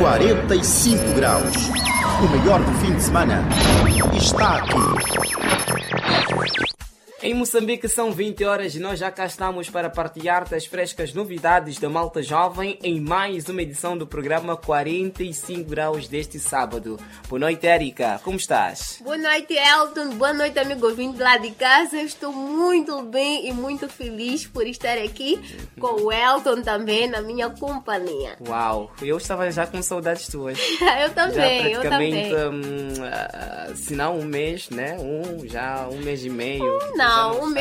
45 graus. O melhor do fim de semana está aqui. Em Moçambique são 20 horas e nós já cá estamos para partilhar as frescas novidades da Malta Jovem em mais uma edição do programa 45 graus deste sábado. Boa noite, Érica. Como estás? Boa noite, Elton. Boa noite, amigo ouvinte lá de casa. Eu estou muito bem e muito feliz por estar aqui com o Elton também na minha companhia. Uau, eu estava já com saudades tuas. Eu também, já praticamente, se não um mês, né? Já um mês e meio. Não, um